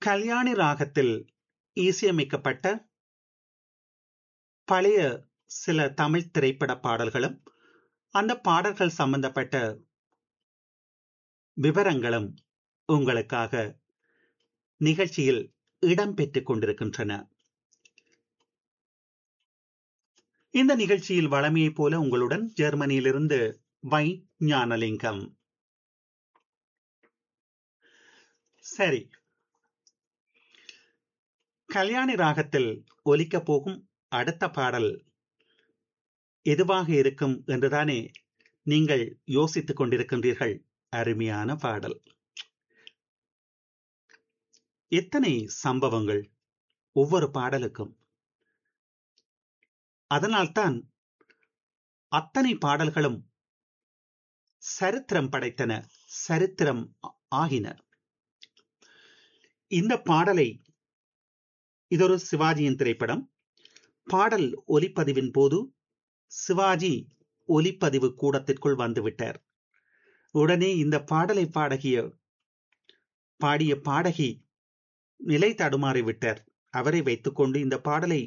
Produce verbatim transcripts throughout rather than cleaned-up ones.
கல்யாணி ராகத்தில் இசையமைக்கப்பட்ட பழைய சில தமிழ் திரைப்பட பாடல்களும் அந்த பாடல்கள் சம்பந்தப்பட்ட விவரங்களும் உங்களுக்காக நிகழ்ச்சியில் இடம்பெற்றுக் கொண்டிருக்கின்றன. இந்த நிகழ்ச்சியில் வழமையைப் போல உங்களுடன் ஜெர்மனியிலிருந்து வை ஞானலிங்கம். சரி, கல்யாணி ராகத்தில் ஒலிக்கப் போகும் அடுத்த பாடல் எதுவாக இருக்கும் என்றுதானே நீங்கள் யோசித்துக் கொண்டிருக்கின்றீர்கள். அருமையான பாடல். எத்தனை சம்பவங்கள் ஒவ்வொரு பாடலுக்கும். அதனால்தான் அத்தனை பாடல்களும் சரித்திரம் படைத்தன, சரித்திரம் ஆகின. இந்த பாடலை, இதொரு சிவாஜியின் திரைப்படம். பாடல் ஒலிப்பதிவின் போது சிவாஜி ஒலிப்பதிவு கூடத்திற்குள் வந்துவிட்டார். உடனே இந்த பாடலை பாடகிய பாடிய பாடகி நிலை தடுமாறிவிட்டார். அவரை வைத்துக் கொண்டு இந்த பாடலை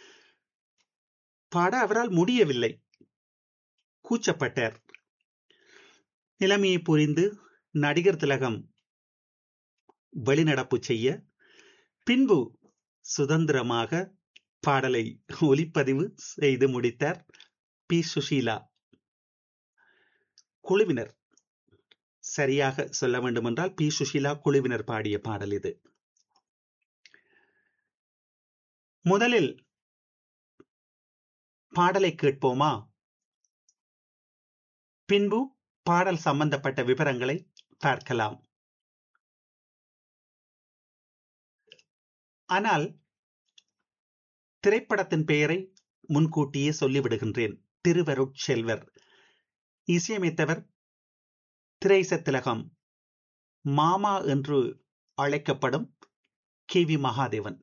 பாட அவரால் முடியவில்லை, கூச்சப்பட்டார். நிலைமையை புரிந்து நடிகர் திலகம் வெளிநடப்பு செய்ய, பின்பு சுதந்திரமாக பாடலை ஒலிப்பதிவு செய்து முடித்தார் பி சுஷீலா குழுவினர். சரியாக சொல்ல வேண்டுமென்றால் பி சுஷீலா குழுவினர் பாடிய பாடல் இது. முதலில் பாடலை கேட்போமா? பின்பு பாடல் சம்பந்தப்பட்ட விவரங்களை பார்க்கலாம். ஆனால் திரைப்படத்தின் பெயரை முன்கூட்டியே சொல்லிவிடுகின்றேன். திருவருட்செல்வர். இசையமைத்தவர் திரைச திலகம். மாமா என்று அழைக்கப்படும் கே வி மகாதேவன்.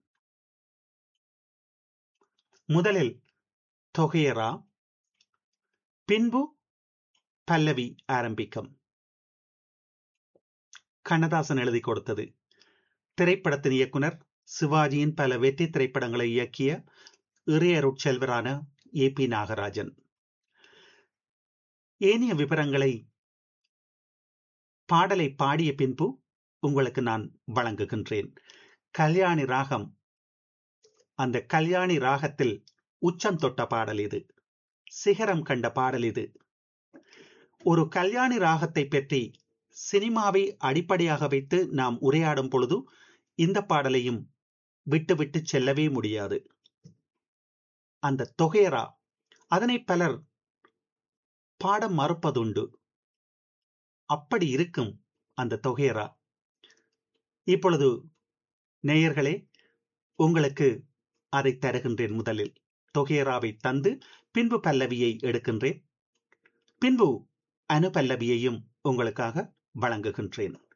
முதலில் தொகையரா, பின்பு பல்லவி ஆரம்பிக்கும். கண்ணதாசன் எழுதி கொடுத்தது. திரைப்படத்தின் இயக்குனர் சிவாஜியின் பல வெற்றி திரைப்படங்களை இயக்கிய இறையருட்செல்வரான ஏ பி நாகராஜன். ஏனைய விவரங்களை பாடலை பாடிய பின்பு உங்களுக்கு நான் வழங்குகின்றேன். கல்யாணி ராகம், அந்த கல்யாணி ராகத்தில் உச்சம் தொட்ட பாடல் இது, சிகரம் கண்ட பாடல் இது. ஒரு கல்யாணி ராகத்தை பற்றி சினிமாவை அடிப்படையாக வைத்து நாம் உரையாடும் பொழுது இந்த பாடலையும் விட்டு விட்டு செல்லவே முடியாது. அந்த தொகையரா, அதனை பலர் பாட மறுப்பதுண்டு. அப்படி இருக்கும் அந்த தொகையரா. இப்பொழுது நேயர்களே, உங்களுக்கு அதை தருகின்றேன். முதலில் தொகையராவை தந்து பின்பு பல்லவியை எடுக்கின்றேன். பின்பு அனுபல்லவியையும் உங்களுக்காக வழங்குகின்றேன்.